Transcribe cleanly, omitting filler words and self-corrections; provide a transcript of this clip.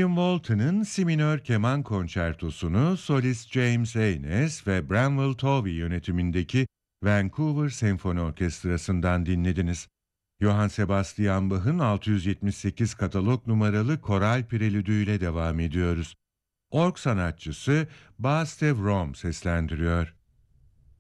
William Walton'ın Si minör keman konçertosunu solist James Aynes ve Bramwell Tovey yönetimindeki Vancouver Senfoni Orkestrası'ndan dinlediniz. Johann Sebastian Bach'ın 678 katalog numaralı koral prelüdüyle devam ediyoruz. Org sanatçısı Bas de Vroom seslendiriyor.